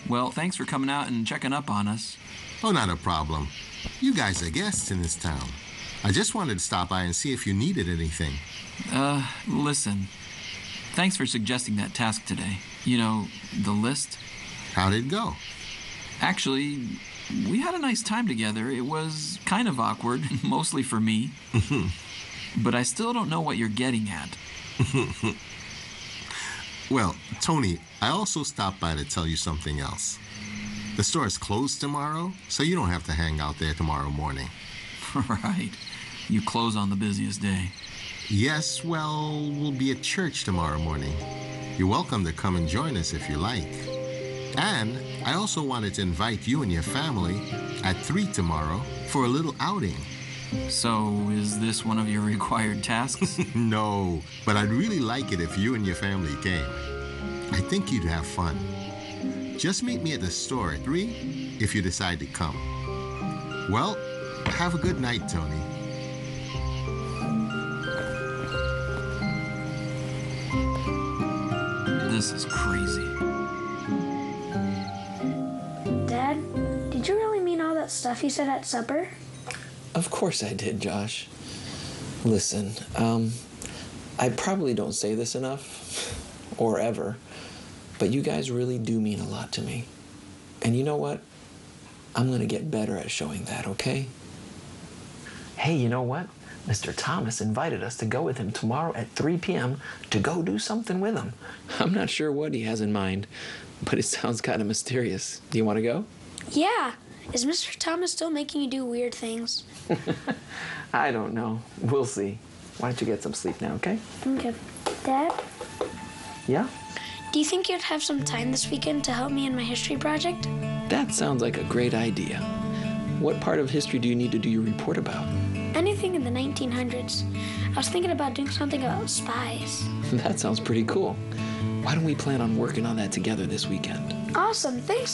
Well, thanks for coming out and checking up on us. Oh, not a problem. You guys are guests in this town. I just wanted to stop by and see if you needed anything. Listen. Thanks for suggesting that task today. You know, the list. How did it go? Actually, we had a nice time together. It was kind of awkward, mostly for me. But I still don't know what you're getting at. Well, Tony, I also stopped by to tell you something else. The store is closed tomorrow, so you don't have to hang out there tomorrow morning. Right. You close on the busiest day. Yes, well, we'll be at church tomorrow morning. You're welcome to come and join us if you like. And I also wanted to invite you and your family at 3 tomorrow for a little outing. So, is this one of your required tasks? No, but I'd really like it if you and your family came. I think you'd have fun. Just meet me at the store at 3 if you decide to come. Well, have a good night, Tony. This is crazy. Dad, did you really mean all that stuff you said at supper? Of course I did, Josh. Listen, I probably don't say this enough, or ever, but you guys really do mean a lot to me. And you know what? I'm going to get better at showing that, okay? Hey, you know what? Mr. Thomas invited us to go with him tomorrow at 3 p.m. to go do something with him. I'm not sure what he has in mind, but it sounds kind of mysterious. Do you want to go? Yeah. Is Mr. Thomas still making you do weird things? I don't know. We'll see. Why don't you get some sleep now, okay? Okay. Dad, Yeah? do you think you'd have some time this weekend to help me in my history project? That sounds like a great idea. What part of history do you need to do your report about? Anything in the 1900s. I was thinking about doing something about spies. That sounds pretty cool. Why don't we plan on working on that together this weekend? Awesome. Thanks,